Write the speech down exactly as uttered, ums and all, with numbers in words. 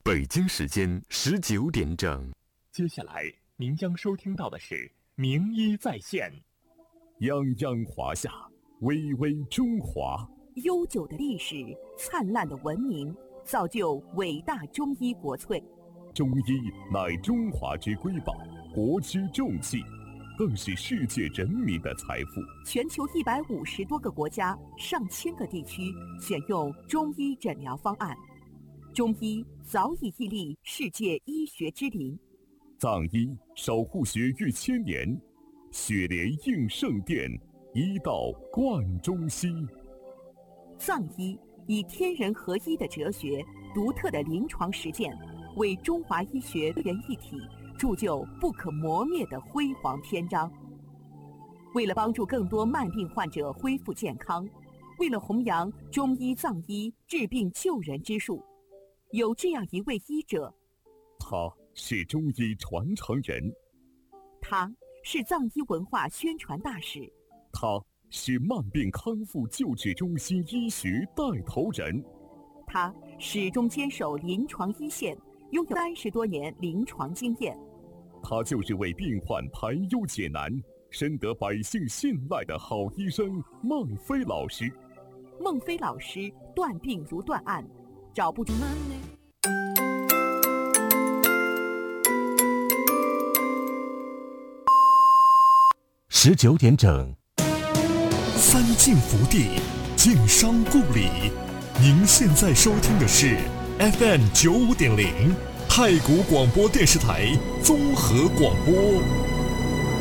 北京时间十九点整。 接下来您将收听到的是名医在线。 泱泱华夏，巍巍中华。 悠久的历史，灿烂的文明，造就伟大中医国粹。 中医乃中华之瑰宝，国之重器，更是世界人民的财富。 全球一百五十多个国家、上千个地区选用中医诊疗方案。中医早已屹立世界医学之林， 藏医守护学逾千年，血莲应圣殿，医道贯中西。 藏医以天人合一的哲学、独特的临床实践，为中华医学多元一体铸就不可磨灭的辉煌篇章。为了帮助更多慢病患者恢复健康，为了弘扬中医藏医治病救人之术，有这样一位医者， 他是中医传承人， 他是藏医文化宣传大使， 他是慢病康复救治中心医学带头人， 他始终坚守临床一线，拥有三十多年临床经验。 他就是为病患排忧解难、深得百姓信赖的好医生孟非老师。 孟非老师断病如断案，找不出。 十九点整。 三晋福地，晋商故里。您现在收听的是 F M 九五点零太谷广播电视台综合广播。